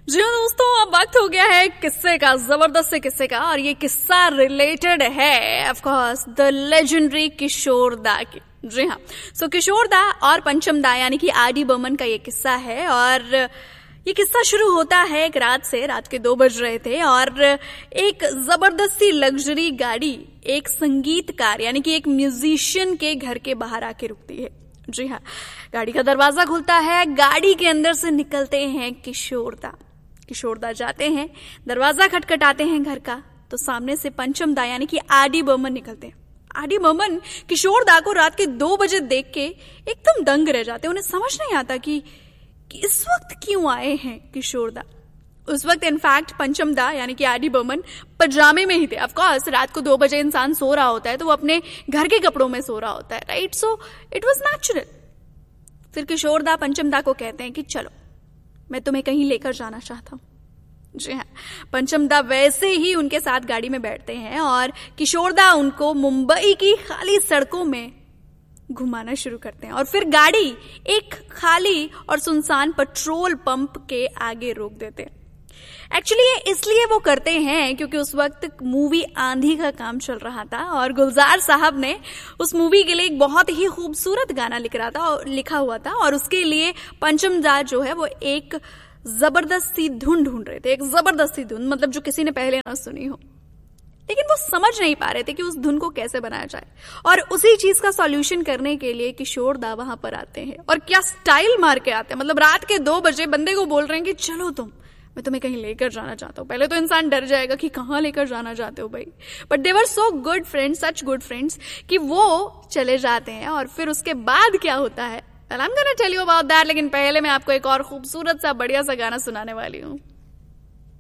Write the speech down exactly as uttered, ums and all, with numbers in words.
जी हाँ दोस्तों, अब वक्त हो गया है किस्से का, जबरदस्त से किस्से का। और ये किस्सा रिलेटेड है ऑफ कोर्स द लेजेंडरी किशोर दा की। जी हाँ, सो किशोर दा और पंचम दा यानी कि आर डी बर्मन का ये किस्सा है। और ये किस्सा शुरू होता है एक रात से। रात के दो बज रहे थे और एक जबरदस्त सी लग्जरी गाड़ी एक संगीतकार यानी कि एक म्यूजिशियन के घर के बाहर आके रुकती है। जी हाँ, गाड़ी का दरवाजा खुलता है, गाड़ी के अंदर से निकलते हैं किशोर दा। किशोर दा जाते हैं, दरवाजा खटखटाते हैं घर का, तो सामने से पंचम दा यानी कि आर डी बर्मन निकलते हैं। आर डी बर्मन किशोर दा को रात के दो बजे देख के एकदम दंग रह जाते हैं। उन्हें समझ नहीं आता कि, कि इस वक्त क्यों आए हैं किशोर दा। उस वक्त इनफैक्ट पंचम दा यानी कि आर डी बर्मन पजामे में ही थे। ऑफ कोर्स रात को दो बजे इंसान सो रहा होता है तो वो अपने घर के कपड़ों में सो रहा होता है, right. So it was natural. फिर किशोर दा पंचम दा को कहते हैं कि चलो मैं तुम्हें कहीं लेकर जाना चाहता हूं। जी हाँ, पंचम दा वैसे ही उनके साथ गाड़ी में बैठते हैं और किशोर दा उनको मुंबई की खाली सड़कों में घुमाना शुरू करते हैं। और फिर गाड़ी एक खाली और सुनसान पेट्रोल पंप के आगे रोक देते हैं। एक्चुअली ये इसलिए वो करते हैं क्योंकि उस वक्त मूवी आंधी का काम चल रहा था और गुलजार साहब ने उस मूवी के लिए एक बहुत ही खूबसूरत गाना लिख रहा था और लिखा हुआ था। और उसके लिए पंचम दा जो है वो एक जबरदस्त सी धुन ढूंढ रहे थे। एक जबरदस्त सी धुन, मतलब जो किसी ने पहले ना सुनी हो, लेकिन वो समझ नहीं पा रहे थे कि उस धुन को कैसे बनाया जाए। और उसी चीज का सॉल्यूशन करने के लिए किशोर दा वहां पर आते हैं और क्या स्टाइल मार के आते हैं। मतलब रात के दो बजे बंदे को बोल रहे हैं कि चलो तुम, मैं तुम्हें कहीं लेकर जाना चाहता हूँ। पहले तो इंसान डर जाएगा कि कहाँ लेकर जाना चाहते हो भाई, but they were so good friends, such good friends कि वो चले जाते हैं। और फिर उसके बाद क्या होता है, I am gonna tell you about that. लेकिन पहले मैं आपको एक और खूबसूरत सा बढ़िया सा गाना सुनाने वाली हूँ।